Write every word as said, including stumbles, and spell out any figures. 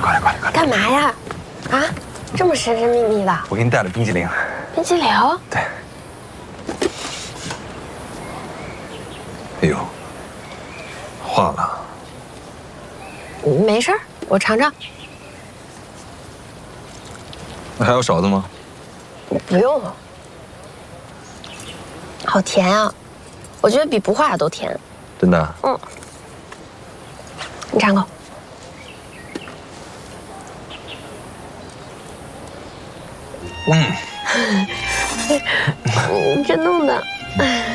过来，过来，过来！ 干嘛呀？啊，这么神神秘秘的？ 我给你带了冰激凌。 冰激凌？ 对。哎呦，化了。 没事儿，我尝尝。 那还有勺子吗？ 不用了。好甜啊！我觉得比不化的都甜。 真的？ 嗯。你尝口。 嗯。 嗯，真弄的。